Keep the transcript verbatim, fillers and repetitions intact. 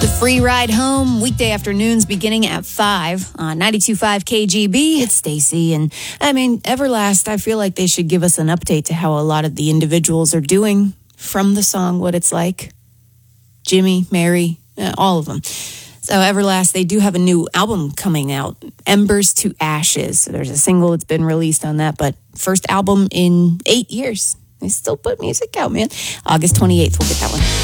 Free ride home, weekday afternoons beginning at five on ninety-two point five K G B. It's Stacy. And I mean, Everlast, I feel like they should give us an update to how a lot of the individuals are doing from the song What It's Like. Jimmy, Mary, uh, all of them. So Everlast, they do have a new album coming out, Embers to Ashes. So there's a single that's been released on that, but first album in eight years. They still put music out, man. August twenty-eighth, we'll get that one.